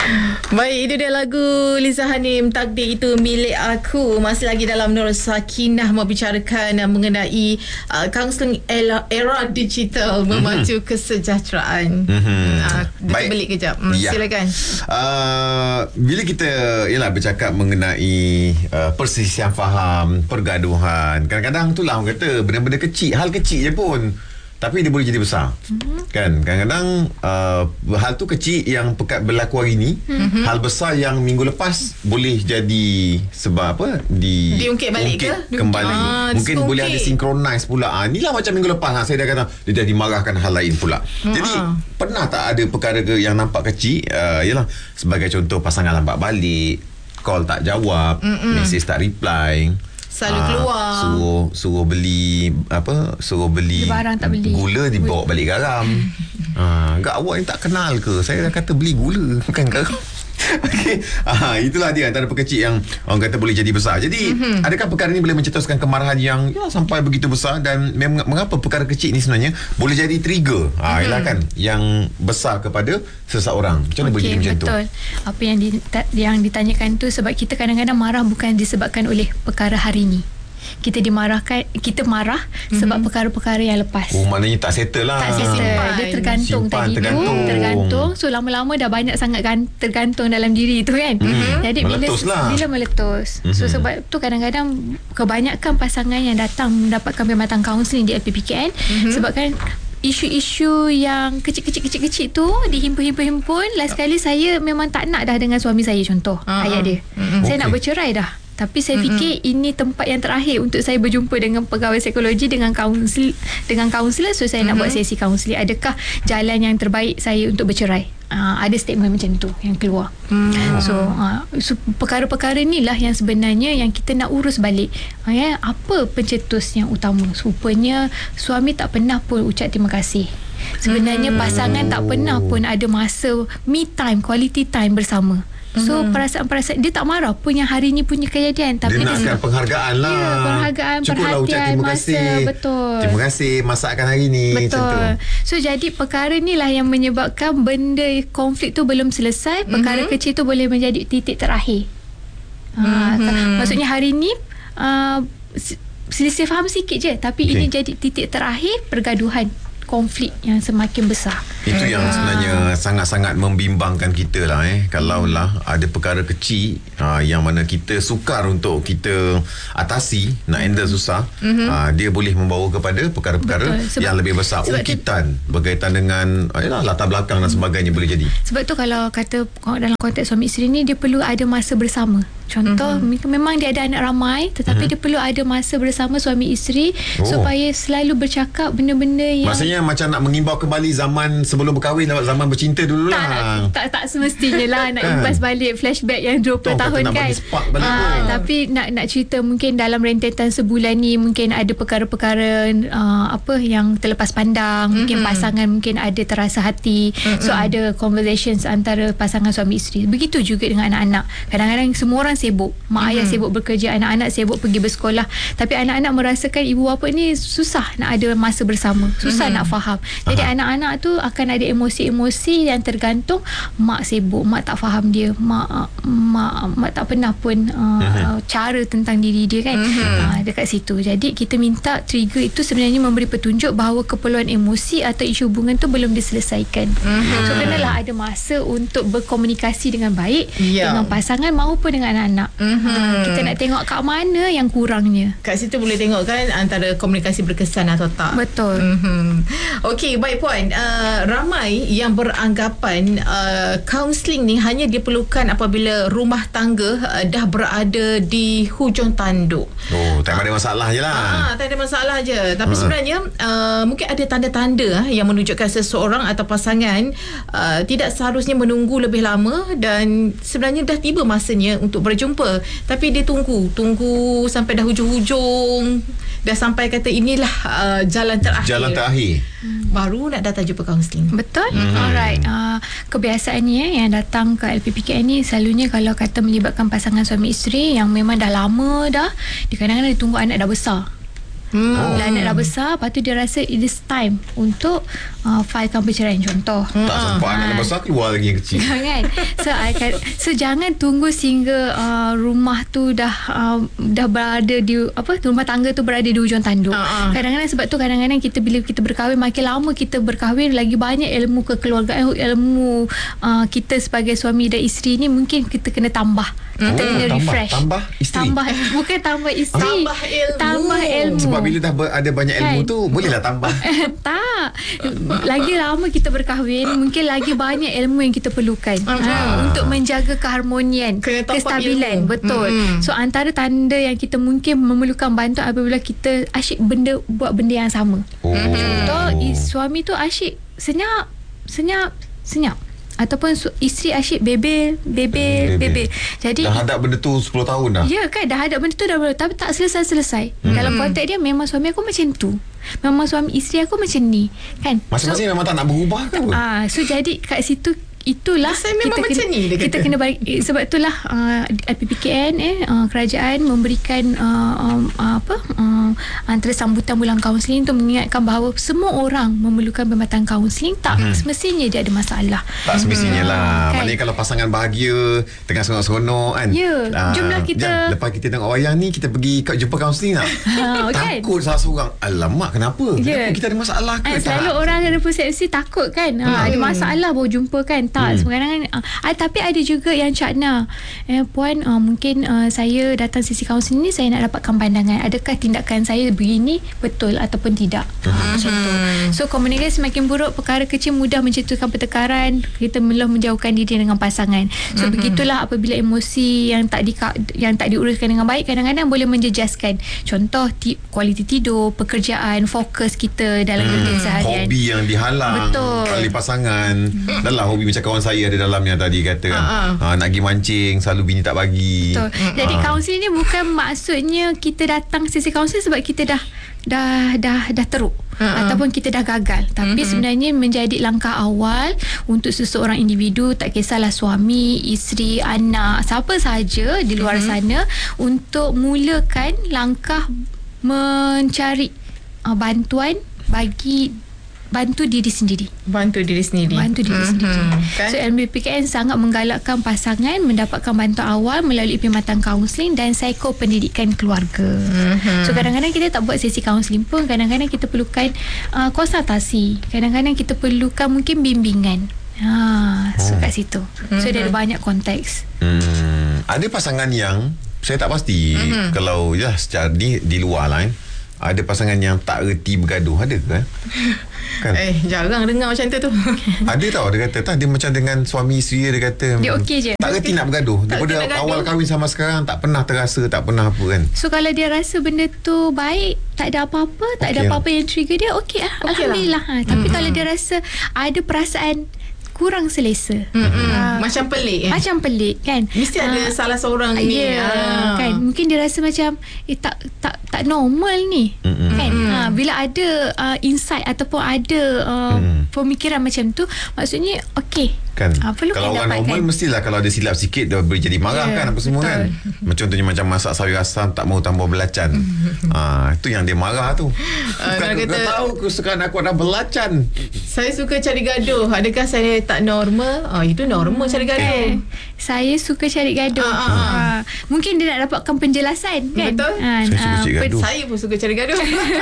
Baik, itu dia lagu Liza Hanim, Takdir Itu Milik Aku. Masih lagi dalam Nur Sakinah membicarakan mengenai kaunseling era digital memacu kesejahteraan. Baik. Balik kejap. Silakan. Bila kita bercakap mengenai perselisihan faham, pergaduhan, kadang-kadang itulah orang kata benda-benda kecil, hal kecil je pun, tapi dia boleh jadi besar. Kan kadang-kadang hal tu kecil yang pekat berlaku hari ni, hal besar yang minggu lepas boleh jadi sebab apa diungkit balik ke kembali. Mungkin boleh ada synchronize pula. Inilah macam minggu lepas saya dah kata dia dah dimarahkan hal lain pula. Jadi pernah tak ada perkara yang nampak kecil, sebagai contoh pasangan lambat balik, call tak jawab, mesej tak reply, selalu keluar, suruh beli barang tak beli, gula dibawa balik garam. Enggak, awak ni tak kenal ke? Saya dah kata beli gula bukan garam. Okey. Itulah dia antara perkecil yang orang kata boleh jadi besar. Jadi adakah perkara ni boleh mencetuskan kemarahan yang sampai begitu besar, dan mengapa perkara kecil ni sebenarnya boleh jadi trigger ialah kan yang besar kepada seseorang. Macam mana boleh jadi macam tu? Betul. Apa yang ditanyakan tu, sebab kita kadang-kadang marah bukan disebabkan oleh perkara hari ni. Kita marah sebab perkara-perkara yang lepas. Maknanya tak settle lah. Tak settle. Dia tergantung. Tergantung. So lama-lama dah banyak sangat tergantung dalam diri tu kan. Jadi bila meletus. So sebab tu kadang-kadang kebanyakan pasangan yang datang mendapatkan perkhidmatan kaunseling di LPPKN sebabkan isu-isu yang kecil-kecil tu dihimpun-himpun. Last kali saya memang tak nak dah dengan suami saya, contoh ayat dia. Saya nak bercerai dah. Tapi saya fikir ini tempat yang terakhir untuk saya berjumpa dengan pegawai psikologi, dengan kaunselor. So saya nak buat sesi kaunseling. Adakah jalan yang terbaik saya untuk bercerai? Ada statement macam tu yang keluar. So perkara-perkara inilah yang sebenarnya yang kita nak urus balik. Apa pencetus yang utama? Rupanya suami tak pernah pun ucap terima kasih. Sebenarnya pasangan tak pernah pun ada masa me time, quality time bersama. So perasaan-perasaan dia tak marah pun yang hari ni punya kejadian, tapi dia nakkan penghargaan lah. Ya, penghargaan, cukuplah perhatian, terima kasih. Masa. Betul. Terima kasih masakkan hari ni. Betul. So jadi perkara ni lah yang menyebabkan benda konflik tu belum selesai. Perkara kecil tu boleh menjadi titik terakhir. Maksudnya hari ni selisih faham sikit je, tapi ini jadi titik terakhir pergaduhan, konflik yang semakin besar. Itu yang sebenarnya sangat-sangat membimbangkan kita lah kalaulah ada perkara kecil yang mana kita sukar untuk kita atasi, nak handle susah, dia boleh membawa kepada perkara-perkara yang lebih besar, ungkitan berkaitan dengan latar belakang dan sebagainya boleh jadi. Sebab tu kalau kata dalam konteks suami isteri ni, dia perlu ada masa bersama. Contoh, memang dia ada anak ramai, tetapi dia perlu ada masa bersama suami isteri supaya selalu bercakap benda-benda yang maksudnya macam nak mengimbau kembali zaman sebelum berkahwin, zaman bercinta dulu lah. Tak semestinya lah nak imbas balik flashback yang 20 tahun kan. Tapi nak cerita mungkin dalam rentetan sebulan ni mungkin ada perkara-perkara yang terlepas pandang, mungkin pasangan mungkin ada terasa hati. So ada conversations antara pasangan suami isteri. Begitu juga dengan anak-anak. Kadang-kadang semua orang sibuk, mak ayah sibuk bekerja, anak-anak sibuk pergi bersekolah, tapi anak-anak merasakan ibu bapa ni susah nak ada masa bersama, susah nak faham. Jadi anak-anak tu akan ada emosi-emosi yang tergantung. Mak sibuk, mak tak faham dia, mak tak pernah pun cara tentang diri dia kan. Dekat situ. Jadi kita minta trigger itu sebenarnya memberi petunjuk bahawa keperluan emosi atau isu hubungan tu belum diselesaikan. So kenalah ada masa untuk berkomunikasi dengan baik dengan pasangan maupun dengan anak-anak. Kita nak tengok kat mana yang kurangnya. Kat situ boleh tengok kan antara komunikasi berkesan atau tak. Betul. Okey, baik puan. Ramai yang beranggapan kaunseling ni hanya diperlukan apabila rumah tangga dah berada di hujung tanduk. Tak ada masalah je lah. Tak ada masalah je. Tapi sebenarnya mungkin ada tanda-tanda yang menunjukkan seseorang atau pasangan tidak seharusnya menunggu lebih lama, dan sebenarnya dah tiba masanya untuk berjumpa, tapi dia tunggu sampai dah hujung-hujung, dah sampai kata inilah jalan terakhir. Baru nak datang jumpa kaunseling. Betul. Alright. Kebiasaannya yang datang ke LPPKN ni selalunya kalau kata melibatkan pasangan suami isteri yang memang dah lama dah, dia kadang-kadang dia tunggu anak dah besar. Bila anak dah besar, lepas tu dia rasa it is time untuk filekan perceraian, contoh. Tak sempat anak dah besar, keluar lagi yang kecil. Kan? So jangan tunggu sehingga rumah tu dah berada di rumah tangga tu berada di ujung tanduk. Kadang-kadang sebab tu kadang-kadang kita bila kita berkahwin, makin lama kita berkahwin, lagi banyak ilmu kekeluargaan, ilmu kita sebagai suami dan isteri ni mungkin kita kena tambah. Kita kena refresh. Tambah isteri. Bukan tambah isteri. Tambah ilmu. Sebab bila dah ada banyak ilmu tu, bolehlah tambah. Tak. Lagi lama kita berkahwin, mungkin lagi banyak ilmu yang kita perlukan untuk menjaga keharmonian, kestabilan. Ilmu. Betul. So antara tanda yang kita mungkin memerlukan bantuan apabila kita asyik buat benda yang sama. Contoh, suami tu asyik senyap ataupun isteri asyik bebel. Jadi dah hadap benda tu 10 tahun dah. Ya kan, dah hadap benda tu dah tapi tak selesai. Dalam konteks dia, memang suami aku macam tu, memang suami isteri aku macam ni kan. Masing-masing memang tak nak berubah ke apa? So jadi kat situ, itulah saya memang macam ni dia kita kena balik. Sebab itulah LPPKN kerajaan memberikan antara sambutan bulan kaunseling untuk mengingatkan bahawa semua orang memerlukan perkhidmatan kaunseling. Tak semestinya dia ada masalah. Tak semestinya lah kan? Maknanya kalau pasangan bahagia, tengah seronok-seronok kan, jumlah kita lepas kita tengok wayang ni, kita pergi jumpa kaunseling tak? Takut salah seorang, alamak kenapa? Kenapa kita ada masalah ke? Selalu orang ada persepsi takut kan, ada masalah baru jumpa kan. Tak, sebenarnya tapi ada juga yang cakna, puan, mungkin saya datang sesi kaunseling ni, saya nak dapatkan pandangan, adakah tindakan saya begini betul ataupun tidak. Macam tu. So komunikasi semakin buruk, perkara kecil mudah mencetuskan pertengkaran, kita mula menjauhkan diri dengan pasangan. So begitulah apabila emosi yang tak diuruskan dengan baik, kadang-kadang boleh menjejaskan, contoh kualiti tidur, pekerjaan, fokus kita dalam rutin seharian, hobi yang dihalang. Betul. Oleh pasangan. Dalam hobi macam kawan saya ada dalam yang tadi kata nak pergi mancing, selalu bini tak bagi. Betul. Jadi kaunseling ni bukan maksudnya kita datang sesi kaunseling sebab kita dah teruk ataupun kita dah gagal, tapi sebenarnya menjadi langkah awal untuk seseorang individu, tak kisahlah suami, isteri, anak, siapa sahaja di luar sana, untuk mulakan langkah mencari bantuan bantu diri sendiri. Kan? So LPPKN sangat menggalakkan pasangan mendapatkan bantuan awal melalui perkhidmatan kaunseling dan psikopendidikan keluarga. So kadang-kadang kita tak buat sesi kaunseling pun, kadang-kadang kita perlukan konsultasi, kadang-kadang kita perlukan mungkin bimbingan. So kat situ. So dia ada banyak konteks. Ada pasangan yang saya tak pasti kalau secara di luar lah ada pasangan yang tak reti bergaduh, ada ke kan? Jarang dengar macam tu. Ada tau, dia kata dia macam dengan suami isteri dia kata dia okey je, tak reti nak bergaduh. Daripada awal kahwin sama sekarang tak pernah terasa, tak pernah apa kan. So kalau dia rasa benda tu baik, tak ada apa-apa, tak ada apa-apa yang trigger dia, okey lah, alhamdulillah. Tapi kalau dia rasa ada perasaan kurang selesa, macam pelik macam pelik kan, mesti ada salah seorang ni kan, mungkin dia rasa macam tak normal ni kan. Bila ada insight ataupun ada pemikiran macam tu, maksudnya okey kan. Kalau orang normal mestilah kalau ada silap sikit dia boleh jadi marah kan, apa semua kan. Contohnya macam masak sayur asam tak mau tambah belacan, itu yang dia marah tu. Bukan kata, tahu kesukaan aku ada belacan, saya suka cari gaduh, adakah saya tak normal? Itu normal cari gaduh. Saya suka cari gaduh. Mungkin dia nak dapatkan penjelasan kan. Betul. Saya suka cari gaduh. Saya pun suka cari gaduh.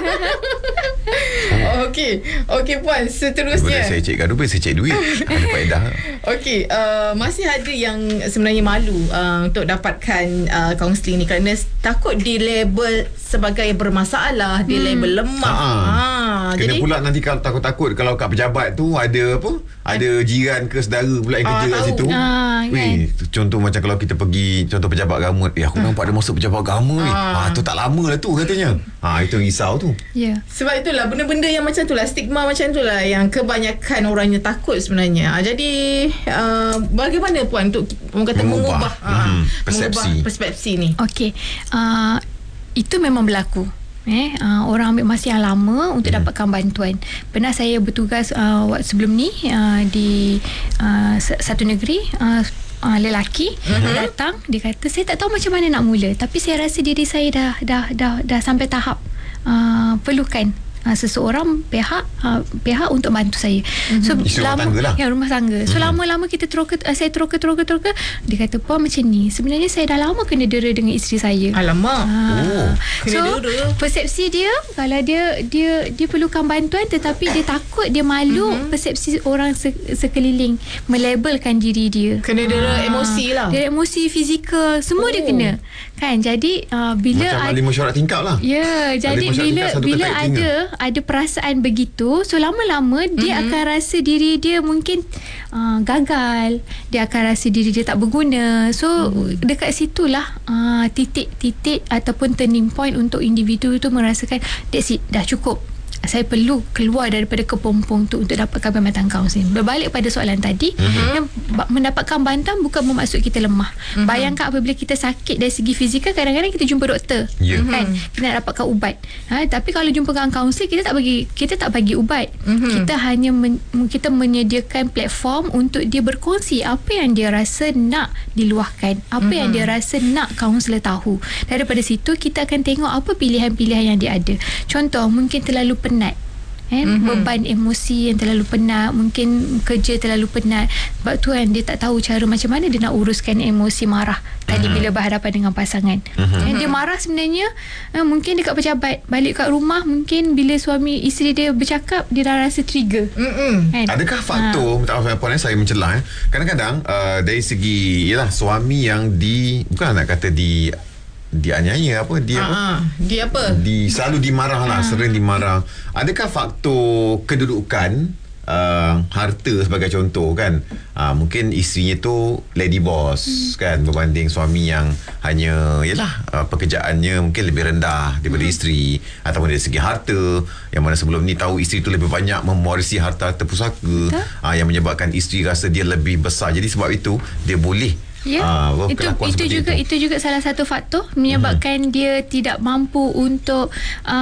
Okey puan, seterusnya. Saya cek gaduh, saya cek duit. Ada faedah. Okey, masih ada yang sebenarnya malu untuk dapatkan kaunseling ni kerana takut dilabel sebagai bermasalah, dilabel lemah. Kena jadi pula nanti kalau takut-takut kalau kat pejabat tu ada apa? Ada jiran ke saudara pula yang kerja kat situ. Contoh macam kalau kita pergi contoh pejabat agama, aku nampak dia masuk pejabat agama ni. Tu tak lama lah tu katanya. Itu risau tu. Sebab itulah benda-benda yang macam itulah, stigma macam itulah yang kebanyakan orangnya takut sebenarnya. Jadi bagaimana puan untuk mengubah persepsi ni? Okey. Itu memang berlaku. Orang ambil masa yang lama untuk dapatkan bantuan. Pernah saya bertugas sebelum ni di satu negeri, lelaki datang, dia kata saya tak tahu macam mana nak mula, tapi saya rasa diri saya dah sampai tahap perlukan seseorang pihak untuk bantu saya. So rumah tangga. So lama-lama kita saya teroka dia kata, "Puan macam ni, sebenarnya saya dah lama kena dera dengan isteri saya." Alamak. So persepsi dia, kalau dia perlukan bantuan tetapi dia takut, dia malu, persepsi orang sekeliling melabelkan diri dia. Kena dera emosi lah. Dera emosi, fizikal, semua dia kena. Kan? Jadi bila macam ahli mesyuarat tingkap lah. Ya, jadi bila ada perasaan begitu, so lama-lama dia akan rasa diri dia mungkin gagal, dia akan rasa diri dia tak berguna. So dekat situlah titik-titik ataupun turning point untuk individu itu merasakan that's it, dah cukup, saya perlu keluar daripada kepompong tu untuk dapatkan perkhidmatan kaunseling. Berbalik pada soalan tadi, yang mendapatkan bantuan bukan bermaksud kita lemah. Bayangkan apabila kita sakit dari segi fizikal, kadang-kadang kita jumpa doktor, kan, kita nak dapatkan ubat. Tapi kalau jumpa kaunseling, kita tak bagi ubat. Kita hanya kita menyediakan platform untuk dia berkongsi apa yang dia rasa nak diluahkan, apa yang dia rasa nak kaunselor tahu. Daripada situ kita akan tengok apa pilihan-pilihan yang dia ada. Contoh, mungkin terlalu penat, beban emosi yang terlalu penat, mungkin kerja terlalu penat, sebab tu kan dia tak tahu cara macam mana dia nak uruskan emosi marah tadi bila berhadapan dengan pasangan. Dia marah sebenarnya mungkin dekat pejabat, balik kat rumah mungkin bila suami isteri dia bercakap, dia dah rasa trigger. Kan? Adakah faktor, minta maaf puan, saya mencelah, kadang-kadang dari segi suami yang bukan nak kata dianiaya selalu dimarah lah, sering dimarah. Adakah faktor kedudukan, harta sebagai contoh kan, mungkin isterinya tu lady boss kan, berbanding suami yang hanya pekerjaannya mungkin lebih rendah daripada isteri, ataupun dari segi harta, yang mana sebelum ni tahu isteri tu lebih banyak mewarisi harta pusaka, yang menyebabkan isteri rasa dia lebih besar. Jadi sebab itu dia boleh itu juga salah satu faktor menyebabkan dia tidak mampu untuk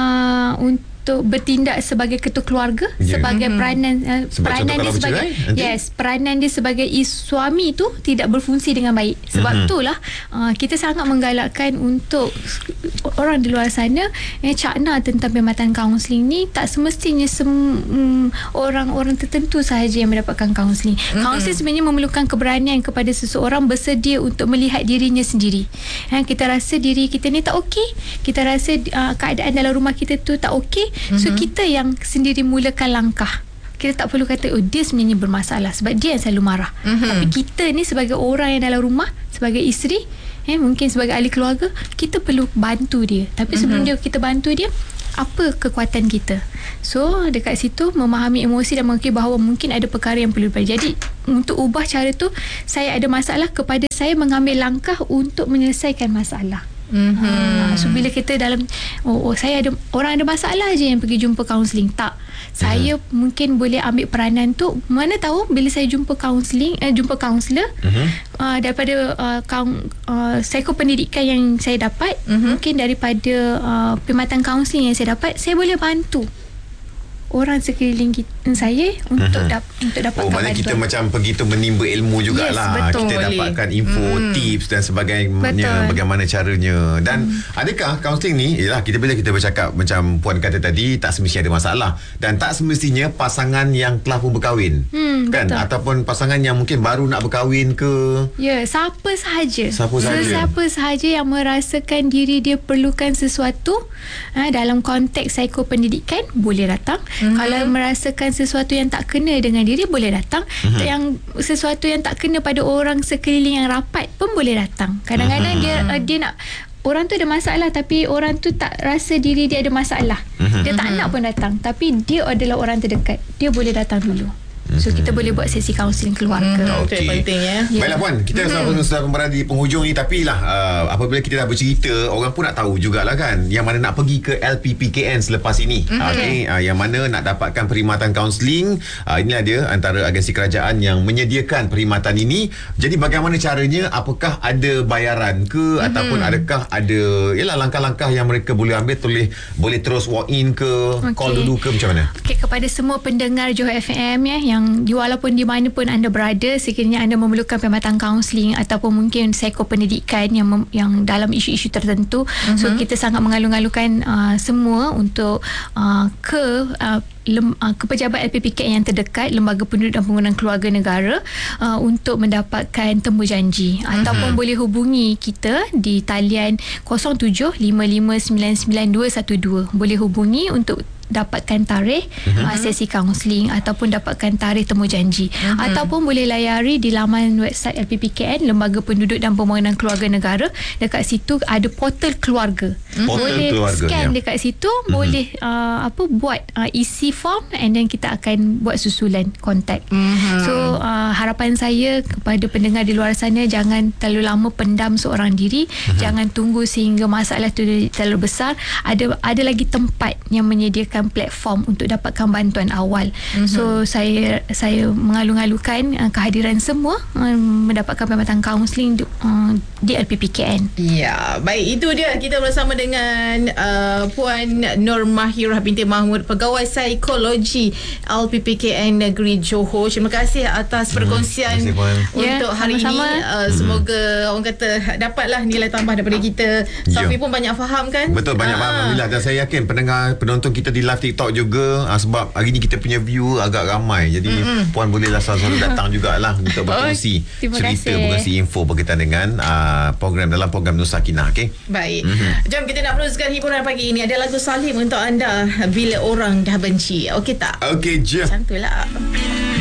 bertindak sebagai ketua keluarga, sebagai peranan dia sebagai peranan dia sebagai suami tu tidak berfungsi dengan baik. Sebab itulah kita sangat menggalakkan untuk orang di luar sana cakna tentang perkhidmatan kaunseling ni. Tak semestinya orang-orang tertentu sahaja yang mendapatkan kaunseling. Kaunseling sebenarnya memerlukan keberanian kepada seseorang bersedia untuk melihat dirinya sendiri. Kita rasa diri kita ni tak okey, kita rasa keadaan dalam rumah kita tu tak okey. So kita yang sendiri mulakan langkah. Kita tak perlu kata dia sebenarnya bermasalah sebab dia yang selalu marah. Tapi kita ni sebagai orang yang dalam rumah, sebagai isteri, mungkin sebagai ahli keluarga, kita perlu bantu dia. Tapi sebelum kita bantu dia, apa kekuatan kita? So dekat situ memahami emosi dan mengakui bahawa mungkin ada perkara yang perlu diperbaiki. Jadi untuk ubah cara tu, saya ada masalah, kepada saya mengambil langkah untuk menyelesaikan masalah. So bila kita dalam saya ada orang ada masalah je yang pergi jumpa kaunseling, tak, saya mungkin boleh ambil peranan tu. Mana tahu bila saya jumpa jumpa kaunselor daripada psikopendidikan yang saya dapat, mungkin daripada perkhidmatan kaunseling yang saya dapat, saya boleh bantu orang sekeliling saya untuk dapatkan bantuan. Kita macam pergi tu menimba ilmu jugalah. Kita dapatkan info, tips dan sebagainya, bagaimana caranya. Dan adakah kaunseling ni, bila kita bercakap macam puan kata tadi, tak semestinya ada masalah, dan tak semestinya pasangan yang telah pun berkahwin, kan, ataupun pasangan yang mungkin baru nak berkahwin ke. Siapa sahaja yang merasakan diri dia perlukan sesuatu dalam konteks psikopendidikan, boleh datang. Kalau merasakan sesuatu yang tak kena dengan diri, boleh datang. Yang sesuatu yang tak kena pada orang sekeliling yang rapat pun boleh datang. Kadang-kadang dia nak, orang tu ada masalah tapi orang tu tak rasa diri dia ada masalah, dia tak nak pun datang, tapi dia adalah orang terdekat, dia boleh datang dulu. So kita boleh buat sesi kaunseling keluarga. Itu penting Baiklah puan, kita sudah berada di penghujung ni, tapi apabila kita dah bercerita, orang pun nak tahu jugalah kan, yang mana nak pergi ke LPPKN selepas ini. Yang mana nak dapatkan perkhidmatan kaunseling. Inilah dia antara agensi kerajaan yang menyediakan perkhidmatan ini. Jadi bagaimana caranya? Apakah ada bayaran ke, ataupun adakah ada langkah-langkah yang mereka boleh ambil? Boleh terus walk in ke, call dulu ke, macam mana? Kepada semua pendengar Johor FM yang yang walaupun di mana pun anda berada, sekiranya anda memerlukan perkhidmatan kaunseling ataupun mungkin psikopendidikan yang dalam isu-isu tertentu, so kita sangat mengalu-alukan semua untuk ke pejabat LPPKN yang terdekat, Lembaga Penduduk dan Pembangunan Keluarga Negara, untuk mendapatkan temu janji, ataupun boleh hubungi kita di talian 0755999212. Boleh hubungi untuk dapatkan tarikh sesi kaunseling ataupun dapatkan tarikh temu janji, ataupun boleh layari di laman website LPPKN, Lembaga Penduduk dan Pembangunan Keluarga Negara. Dekat situ ada portal keluarga, boleh scan dekat situ, boleh buat isi form, and then kita akan buat susulan kontak. So harapan saya kepada pendengar di luar sana, jangan terlalu lama pendam seorang diri, jangan tunggu sehingga masalah itu terlalu besar. Ada lagi tempat yang menyediakan platform untuk dapatkan bantuan awal. So saya mengalu-alukan kehadiran semua mendapatkan perkhidmatan kaunseling di LPPKN. Ya, baik, itu dia kita bersama dengan Puan Nur Mahirah binti Mahmud, Pegawai Psikologi LPPKN Negeri Johor. Terima kasih atas perkongsian untuk hari ini. Semoga orang kata dapatlah nilai tambah daripada kita. Safi pun banyak faham kan? Betul, banyak faham alhamdulillah. Dan saya yakin penonton kita di live TikTok juga, sebab hari ni kita punya view agak ramai, jadi Puan bolehlah selalu datang jugalah untuk berkongsi cerita, berkongsi info berkaitan dengan dalam program Nur Sakinah. Okay? Baik. Jom kita nak teruskan hiburan pagi ini. Ada lagu Salim untuk anda, Bila Orang Dah Benci. Okey tak? Okey je. Macam tu lah.